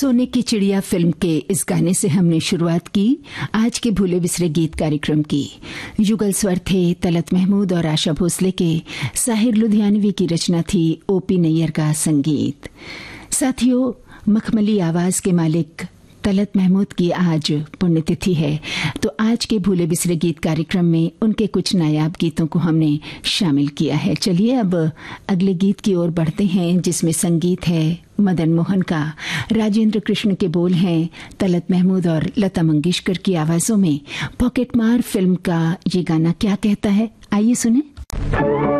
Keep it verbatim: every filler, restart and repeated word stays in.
सोने की चिड़िया फिल्म के इस गाने से हमने शुरुआत की आज के भूले बिसरे गीत कार्यक्रम की। युगल स्वर थे तलत महमूद और आशा भोसले के, साहिर लुधियानवी की रचना थी, ओपी नैयर का संगीत। साथियों, मखमली आवाज के मालिक तलत महमूद की आज पुण्यतिथि है, तो आज के भूले बिसरे गीत कार्यक्रम में उनके कुछ नायाब गीतों को हमने शामिल किया है। चलिए अब अगले गीत की ओर बढ़ते हैं, जिसमें संगीत है मदन मोहन का, राजेंद्र कृष्ण के बोल हैं तलत महमूद और लता मंगेशकर की आवाजों में। पॉकेट मार फिल्म का ये गाना क्या कहता है, आइए सुने।